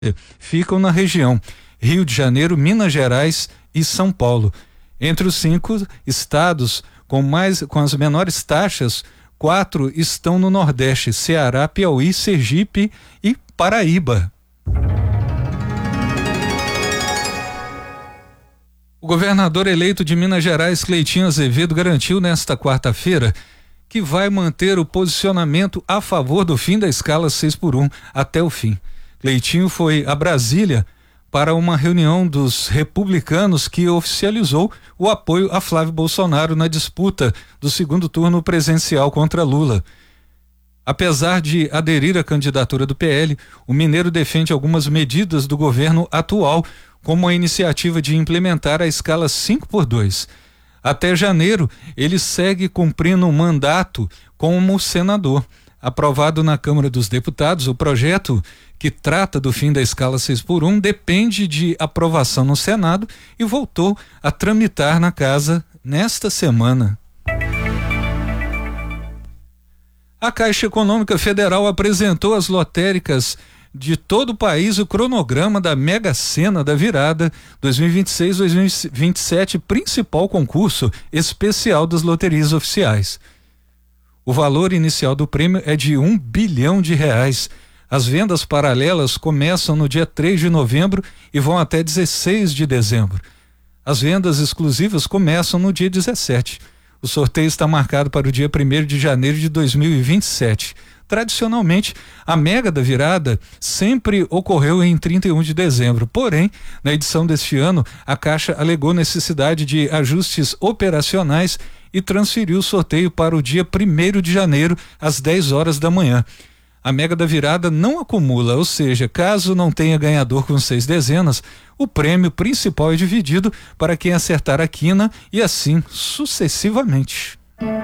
ficam na região Rio de Janeiro, Minas Gerais e São Paulo. Entre os 5 estados com as menores taxas, 4 estão no Nordeste: Ceará, Piauí, Sergipe e Paraíba. O governador eleito de Minas Gerais, Cleitinho Azevedo, garantiu nesta quarta-feira que vai manter o posicionamento a favor do fim da escala 6x1 até o fim. Cleitinho foi a Brasília para uma reunião dos republicanos que oficializou o apoio a Flávio Bolsonaro na disputa do segundo turno presidencial contra Lula. Apesar de aderir à candidatura do PL, o mineiro defende algumas medidas do governo atual, como a iniciativa de implementar a escala 5x2. Até janeiro, ele segue cumprindo um mandato como senador. Aprovado na Câmara dos Deputados, o projeto que trata do fim da escala 6x1 depende de aprovação no Senado e voltou a tramitar na Casa nesta semana. A Caixa Econômica Federal apresentou às lotéricas de todo o país o cronograma da Mega Sena da Virada 2026-2027, principal concurso especial das loterias oficiais. O valor inicial do prêmio é de R$1 bilhão. As vendas paralelas começam no dia 3 de novembro e vão até 16 de dezembro. As vendas exclusivas começam no dia 17. O sorteio está marcado para o dia 1º de janeiro de 2027. Tradicionalmente, a Mega da Virada sempre ocorreu em 31 de dezembro. Porém, na edição deste ano, a Caixa alegou necessidade de ajustes operacionais e transferiu o sorteio para o dia 1º de janeiro, às 10 horas da manhã. A Mega da Virada não acumula, ou seja, caso não tenha ganhador com 6 dezenas, o prêmio principal é dividido para quem acertar a quina e assim sucessivamente.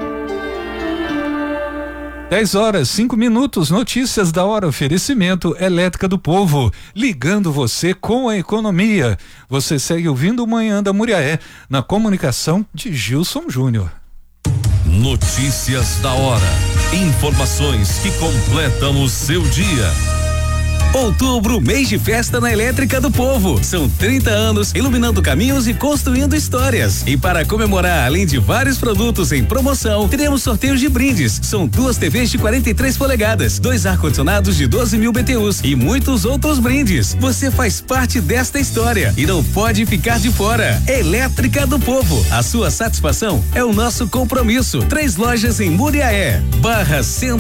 10h05, notícias da hora, oferecimento Elétrica do Povo, ligando você com a economia. Você segue ouvindo o Manhã da Muriaé, na comunicação de Gilson Júnior. Notícias da hora, informações que completam o seu dia. Outubro, mês de festa na Elétrica do Povo. São 30 anos iluminando caminhos e construindo histórias. E para comemorar, além de vários produtos em promoção, teremos sorteios de brindes. São 2 TVs de 43 polegadas, 2 ar-condicionados de 12.000 BTUs e muitos outros brindes. Você faz parte desta história e não pode ficar de fora. Elétrica do Povo. A sua satisfação é o nosso compromisso. 3 lojas em Muriaé, Barra Centro.